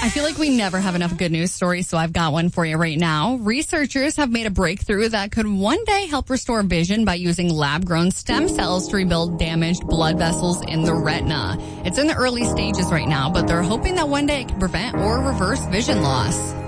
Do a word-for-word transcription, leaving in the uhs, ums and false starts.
I feel like we never have enough good news stories, so I've got one for you right now. Researchers have made a breakthrough that could one day help restore vision by using lab-grown stem cells to rebuild damaged blood vessels in the retina. It's in the early stages right now, but they're hoping that one day it can prevent or reverse vision loss.